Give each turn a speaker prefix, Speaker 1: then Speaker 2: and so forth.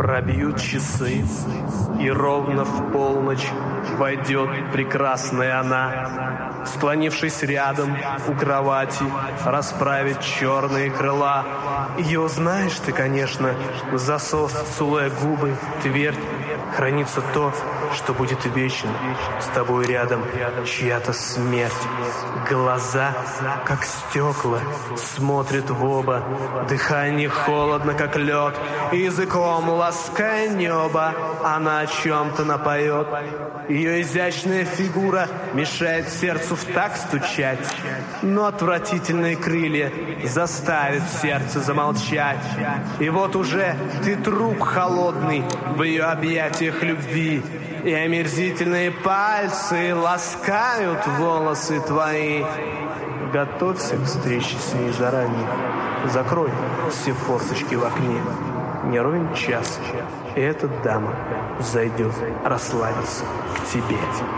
Speaker 1: Пробьют часы, и ровно в полночь войдет прекрасная она, склонившись рядом у кровати, расправит черные крыла. Ее знаешь ты, конечно, засос, целуя губы, твердь. Хранится то, что будет вечно с тобой рядом, чья-то смерть. Глаза, как стекла, смотрят в оба, дыхание холодно, как лед, языком лаская небо, она о чем-то напоет. Ее изящная фигура мешает сердцу в такт стучать, но отвратительные крылья заставят сердце замолчать. И вот уже ты труп холодный в ее объятиях любви, и омерзительные пальцы ласкают волосы твои. Готовься к встрече с ней заранее. Закрой все форточки в окне. Не ровен час, и эта дама зайдет расслабиться к тебе.